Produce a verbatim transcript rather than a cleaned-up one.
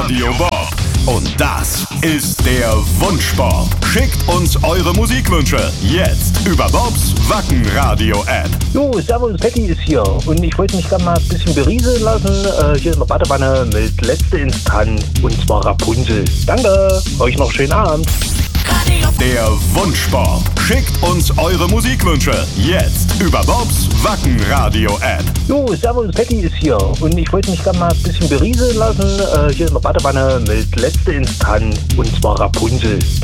Radio Bob. Und das ist der Wunschbob. Schickt uns eure Musikwünsche jetzt über Bobs Wacken-Radio-App. Jo, servus, Patty ist hier. Und ich wollte mich gerne mal ein bisschen berieseln lassen. Äh, hier in der Badewanne mit Letzte Instanz. Und zwar Rapunzel. Danke, euch noch schönen Abend. Der Wunschbob. Schickt uns eure Musikwünsche jetzt über Bobs Wacken-Radio-App. Jo, servus, Patty ist hier. Und ich wollte mich gerne mal ein bisschen berieseln lassen. Äh, hier in der Badewanne mit Letzte Instanz. Und zwar Rapunzel.